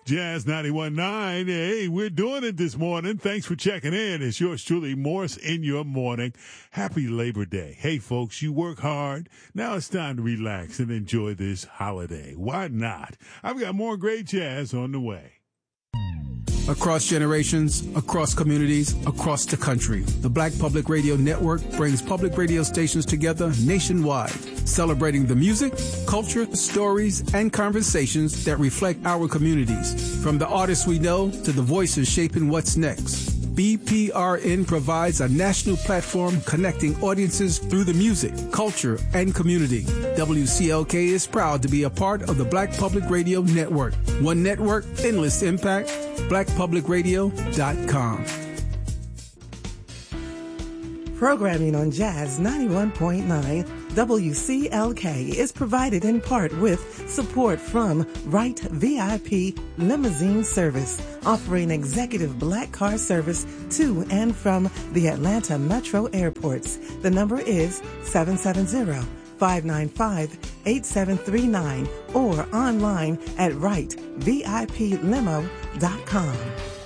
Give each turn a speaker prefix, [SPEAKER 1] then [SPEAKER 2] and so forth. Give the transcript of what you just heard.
[SPEAKER 1] Jazz 91.9. Hey, we're doing it this morning. Thanks for checking in. It's yours truly, Morris, in your morning. Happy Labor Day. Hey, folks, you work hard. Now it's time to relax and enjoy this holiday. Why not? I've got more great jazz on the way.
[SPEAKER 2] Across generations, across communities, across the country, the Black Public Radio Network brings public radio stations together nationwide, celebrating the music, culture, stories, and conversations that reflect our communities. From the artists we know to the voices shaping what's next, BPRN provides a national platform connecting audiences through the music, culture, and community. WCLK is proud to be a part of the Black Public Radio Network. One network, endless impact, blackpublicradio.com.
[SPEAKER 3] Programming on Jazz 91.9 WCLK is provided in part with support from Wright VIP Limousine Service, offering executive black car service to and from the Atlanta Metro airports. The number is 770-595-8739 or online at wrightviplimo.com.